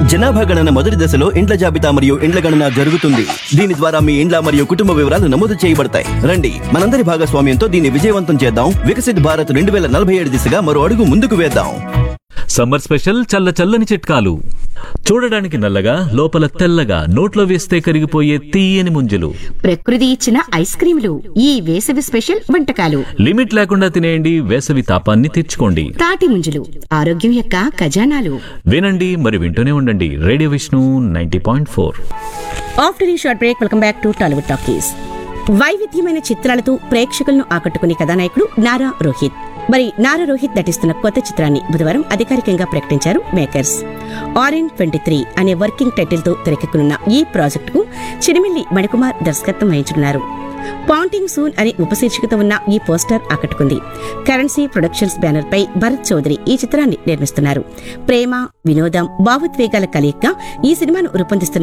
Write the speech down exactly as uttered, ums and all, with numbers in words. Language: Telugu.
జనాభా గణన మొదటి దశలో ఇండ్ల జాబితా మరియు ఇండ్ల గణన జరుగుతుంది. దీని ద్వారా మీ ఇండ్ల మరియు కుటుంబ వివరాలు నమోదు చేయబడతాయి. రండి మనందరి భాగస్వామ్యంతో దీన్ని విజయవంతం చేద్దాం. వికసిత్ భారత్ రెండు వేల నలభై ఏడు దిశగా మరో అడుగు ముందుకు వేద్దాం. సమ్మర్ స్పెషల్ చల్ల చల్లని చిట్కాలు. చూడడానికి నల్లగా లోపల తెల్లగా నోట్లో వేస్తే కరిగిపోయే తీయని ముంజలు, ప్రకృతి ఇచ్చిన ఐస్ క్రీంలు, ఈ వేసవి స్పెషల్ వంటకాలు. లిమిట్ లేకుండా తినేయండి, వేసవి తాపాన్ని తెచ్చుకోండి. తాటి ముంజలు ఆరోగ్యం యొక్క ఖజానాలు. వినండి మరి వింటూనే ఉండండి radio Vishnu ninety point four. After ఈ short break welcome back to Tollywood talkies. వైవిధ్యమైన చిత్రాలతో ప్రేక్షకులను ఆకట్టుకునే కథానాయకుడు నారా రోహిత్. మరి నారా రోహిత్ నటిస్తున్న కొత్త చిత్రాన్ని బుధవారం అధికారికంగా ప్రకటించారు మేకర్స్. ఆరెంజ్ ట్వంటీ త్రీ అనే వర్కింగ్ టైటిల్ తో తెరకెక్కనున్న ఈ ప్రాజెక్టుకు చిరిమిల్లి మణికుమార్ దర్శకత్వం వహించనున్నారు. పాంటింగ్ సూన్ అనే ఉపశీర్షికతో ఉన్న ఈ పోస్టర్ ఆకట్టుకుంది. కరెన్సీ ప్రొడక్షన్స్ బ్యానర్ పై భరత్ చౌదరి ఈ చిత్రాన్ని నిర్మిస్తున్నారు. ప్రేమ, వినోదం, భావోద్వేగాల కలయికగా ఈ సినిమాను రూపొందిస్తున్న